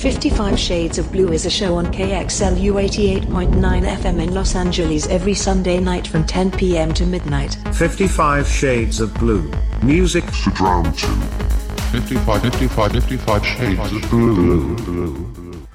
55 Shades of Blue is a show on KXLU 88.9 FM in Los Angeles every Sunday night from 10 p.m. to midnight. 55 Shades of Blue. Music to drown to. 55 Shades of Blue.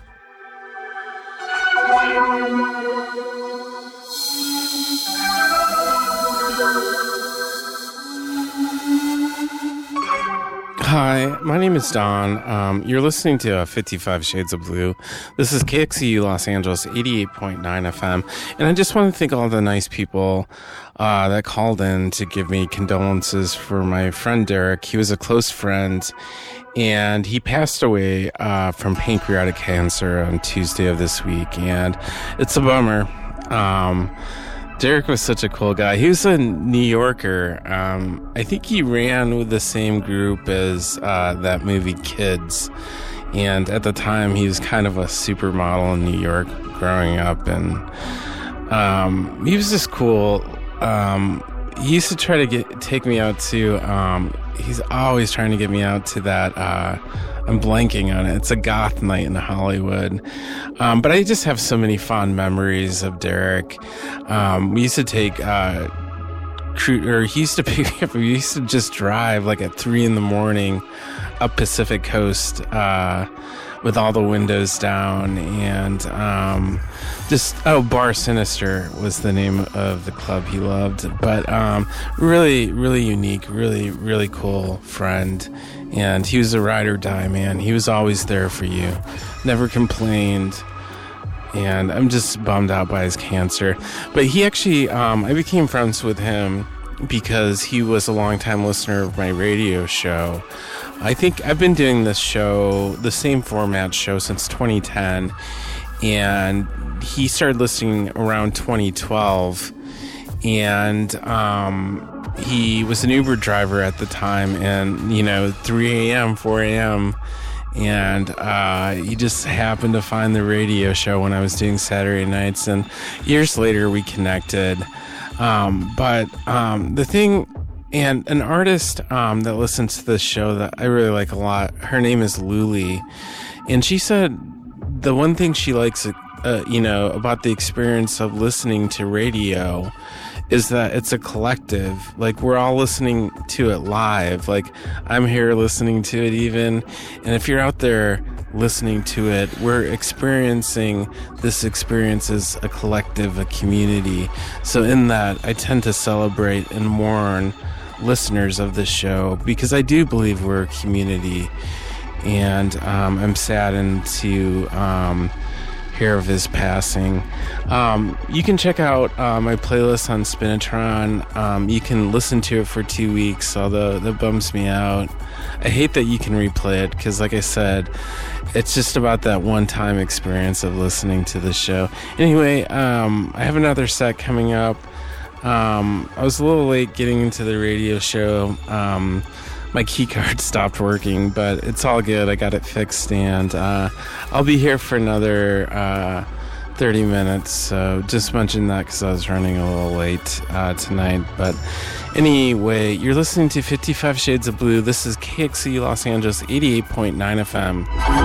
Hi, my name is Don. You're listening to 55 Shades of Blue. This is KXCU Los Angeles 88.9 FM. And I just want to thank all the nice people that called in to give me condolences for my friend Derek. He was a close friend, and he passed away from pancreatic cancer on Tuesday of this week. And it's a bummer. Derek was such a cool guy. He was a New Yorker. I think he ran with the same group as that movie Kids. And at the time, he was kind of a supermodel in New York growing up. And he was just cool. He used to try to take me out to... he's always trying to get me out to that... I'm blanking on it. It's a goth night in Hollywood. But I just have so many fond memories of Derek. We used to take, he used to pick me up. We used to just drive like at 3 a.m. up Pacific Coast, with all the windows down, and Bar Sinister was the name of the club he loved. But really, really unique, really, really cool friend. And he was a ride or die man. He was always there for you, never complained. And I'm just bummed out by his cancer. But he actually, I became friends with him because he was a longtime listener of my radio show. I think I've been doing this show, the same format show, since 2010. And he started listening around 2012. And he was an Uber driver at the time, and 3 a.m., 4 a.m., and he just happened to find the radio show when I was doing Saturday nights, and years later we connected. But the thing, and an artist that listens to this show that I really like a lot, her name is Luli, and she said the one thing she likes about the experience of listening to radio is that it's a collective. Like, we're all listening to it live. Like, I'm here listening to it even. And if you're out there listening to it, we're experiencing this experience as a collective, a community. So in that, I tend to celebrate and mourn listeners of this show, because I do believe we're a community. And I'm saddened to hear of his passing. You can check out my playlist on Spinitron. You can listen to it for 2 weeks, although that bums me out. I hate that you can replay it, because like I said, it's just about that one-time experience of listening to the show. Anyway, I have another set coming up. I was a little late getting into the radio show. My key card stopped working, but it's all good. I got it fixed, and I'll be here for another 30 minutes. So just mention that because I was running a little late tonight. But anyway, you're listening to 55 Shades of Blue. This is KXCU Los Angeles 88.9 FM.